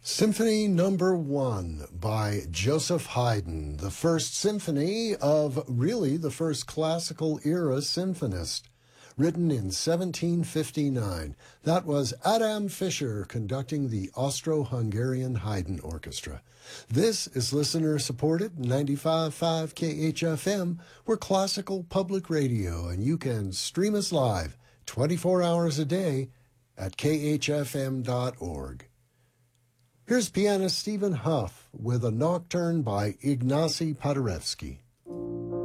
Symphony Number 1 by Joseph Haydn, the first symphony of really the first classical era symphonist, written in 1759. That was Adam Fischer conducting the Austro-Hungarian Haydn Orchestra. This is listener-supported 95.5 KHFM. We're classical public radio, and you can stream us live 24 hours a day at khfm.org. Here's pianist Stephen Huff with a nocturne by Ignacy Paderewski.